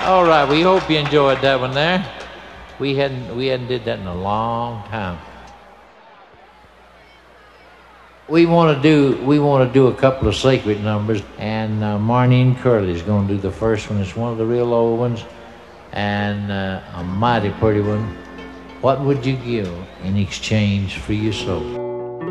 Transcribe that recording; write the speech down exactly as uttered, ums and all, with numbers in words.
All right, we hope you enjoyed that one there. We hadn't we hadn't did that in a long time. We want to do we want to do a couple of sacred numbers, and uh, Marnine Curley is going to do the first one. It's one of the real old ones, and uh, a mighty pretty one. What would you give in exchange for your soul?